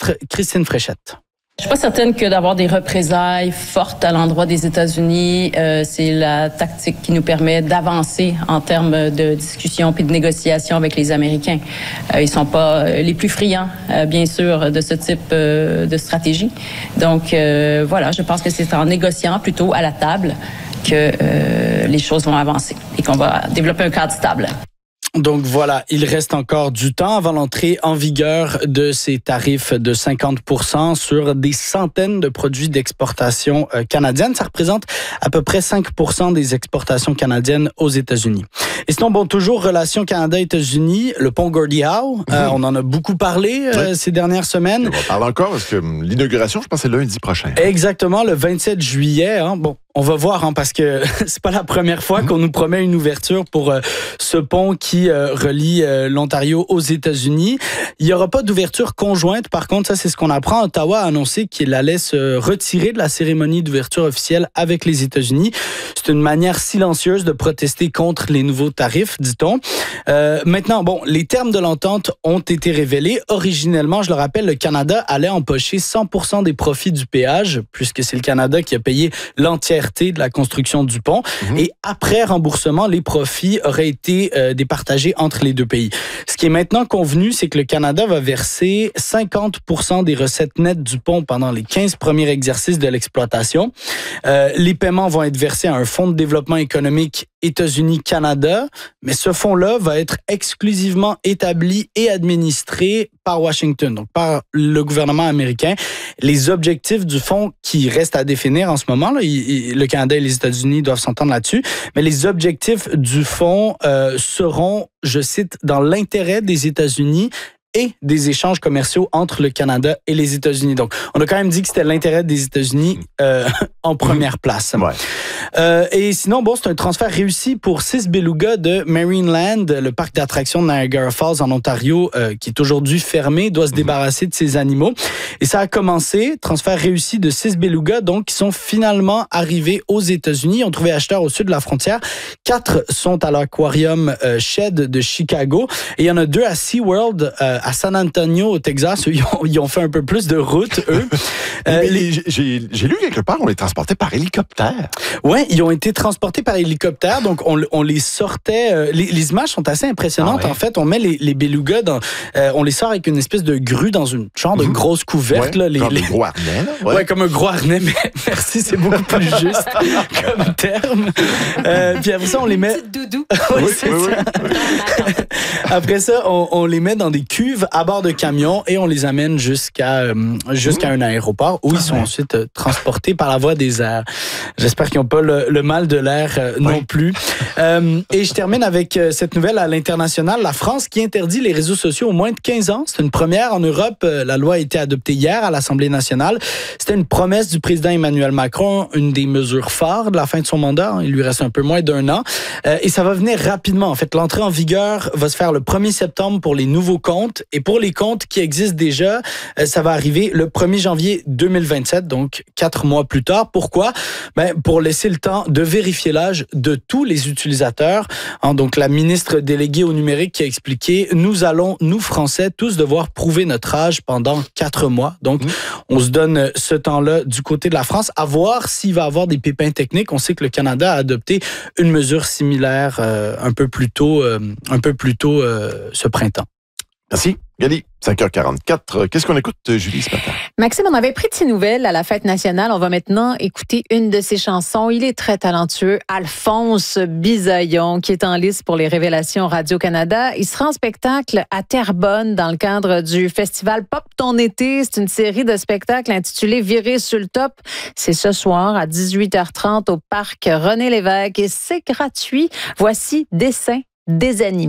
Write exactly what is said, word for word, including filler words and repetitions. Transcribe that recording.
ministre Christine Fréchette. Je suis pas certaine que d'avoir des représailles fortes à l'endroit des États-Unis, euh, c'est la tactique qui nous permet d'avancer en termes de discussion puis de négociation avec les Américains. Euh, ils sont pas les plus friands, euh, bien sûr, de ce type euh, de stratégie. Donc euh, voilà, je pense que c'est en négociant plutôt à la table que euh, les choses vont avancer et qu'on va développer un cadre stable. Donc voilà, il reste encore du temps avant l'entrée en vigueur de ces tarifs de cinquante pour cent sur des centaines de produits d'exportation canadienne. Ça représente à peu près cinq pour cent des exportations canadiennes aux États-Unis. Et sinon, bon, toujours relations Canada-États-Unis, le pont Gordie Howe, mm-hmm. euh, on en a beaucoup parlé euh, oui. ces dernières semaines. On va parler encore parce que l'inauguration, je pense, c'est lundi prochain. Exactement, le vingt-sept juillet. Hein, bon. On va voir, hein, parce que c'est pas la première fois qu'on nous promet une ouverture pour euh, ce pont qui euh, relie euh, l'Ontario aux États-Unis. Il y aura pas d'ouverture conjointe. Par contre, ça, c'est ce qu'on apprend. Ottawa a annoncé qu'il allait se retirer de la cérémonie d'ouverture officielle avec les États-Unis. C'est une manière silencieuse de protester contre les nouveaux tarifs, dit-on. Euh, maintenant, bon, les termes de l'entente ont été révélés. Originellement, je le rappelle, le Canada allait empocher cent pour cent des profits du péage, puisque c'est le Canada qui a payé l'entièreté de la construction du pont. Mmh. Et après remboursement, les profits auraient été euh, départagés entre les deux pays. Ce qui est maintenant convenu, c'est que le Canada va verser cinquante pour cent des recettes nettes du pont pendant les quinze premiers exercices de l'exploitation. Euh, les paiements vont être versés à un fonds de développement économique États-Unis-Canada, mais ce fonds-là va être exclusivement établi et administré par Washington, donc par le gouvernement américain. Les objectifs du fonds qui restent à définir en ce moment, là, il, il, le Canada et les États-Unis doivent s'entendre là-dessus, mais les objectifs du fonds euh, seront, je cite, dans l'intérêt des États-Unis et des échanges commerciaux entre le Canada et les États-Unis. Donc, on a quand même dit que c'était l'intérêt des États-Unis euh, en première place. Ouais. Euh, et sinon, bon, c'est un transfert réussi pour six belugas de Marineland, le parc d'attractions de Niagara Falls en Ontario, euh, qui est aujourd'hui fermé, doit se débarrasser de ces animaux. Et ça a commencé, transfert réussi de six belugas, donc, qui sont finalement arrivés aux États-Unis. Ils ont trouvé acheteur au sud de la frontière. Quatre sont à l'aquarium euh, Shed de Chicago. Et il y en a deux à SeaWorld, euh, à San Antonio, au Texas. Ils ont, ils ont fait un peu plus de route, eux. euh, les... j'ai, j'ai lu quelque part, on les transportait par hélicoptère. Oui, ils ont été transportés par hélicoptère. Donc, on, on les sortait. Euh, les, les images sont assez impressionnantes. Ah ouais. En fait, on met les, les belugas dans... Euh, on les sort avec une espèce de grue dans une genre de mmh. grosse couverte. Ouais, là, les, comme les... un gros harnais. Là. Ouais. ouais, comme un gros harnais. Mais merci, c'est beaucoup plus juste comme terme. Euh, puis après ça, on les met... Une petite doudou. oui, oui, c'est oui, ça. oui. Après ça, on, on les met dans des cuves à bord de camions et on les amène jusqu'à euh, jusqu'à un aéroport où ils sont ensuite euh, transportés par la voie des airs. J'espère qu'ils n'ont pas le, le mal de l'air euh, oui. non plus. Euh, et je termine avec euh, cette nouvelle à l'international. La France qui interdit les réseaux sociaux aux moins de quinze ans. C'est une première en Europe. Euh, la loi a été adoptée hier à l'Assemblée nationale. C'était une promesse du président Emmanuel Macron, une des mesures phares de la fin de son mandat. Il lui reste un peu moins d'un an. Euh, et ça va venir rapidement. En fait, l'entrée en vigueur va se faire le premier septembre pour les nouveaux comptes. Et pour les comptes qui existent déjà, euh, ça va arriver le premier janvier deux mille vingt-sept, donc quatre mois plus tard. Pourquoi? Ben, pour laisser le temps de vérifier l'âge de tous les utilisateurs. Hein, donc, la ministre déléguée au numérique qui a expliqué, nous allons, nous Français, tous devoir prouver notre âge pendant quatre mois. Donc, mmh. on se donne ce temps-là du côté de la France, à voir s'il va y avoir des pépins techniques. On sait que le Canada a adopté une mesure similaire euh, un peu plus tôt, euh, un peu plus tôt euh, ce printemps. Merci. Gali, cinq heures quarante-quatre. Qu'est-ce qu'on écoute, Julie, ce matin? Maxime, on avait pris de ses nouvelles à la fête nationale. On va maintenant écouter une de ses chansons. Il est très talentueux, Alphonse Bisaillon, qui est en lice pour les Révélations Radio-Canada. Il sera en spectacle à Terrebonne dans le cadre du festival Pop ton été. C'est une série de spectacles intitulée Virer sur le top. C'est ce soir à dix-huit heures trente au parc René-Lévesque et c'est gratuit. Voici Dessin des animés.